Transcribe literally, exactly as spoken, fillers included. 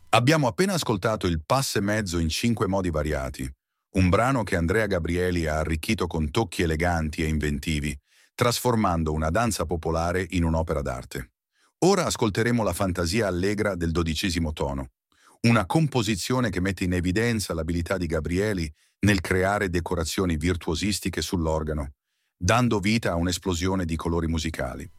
Abbiamo appena ascoltato il Pass e mezzo in cinque modi variati, un brano che Andrea Gabrieli ha arricchito con tocchi eleganti e inventivi, trasformando una danza popolare in un'opera d'arte. Ora ascolteremo la fantasia allegra del dodicesimo tono, una composizione che mette in evidenza l'abilità di Gabrieli nel creare decorazioni virtuosistiche sull'organo, dando vita a un'esplosione di colori musicali.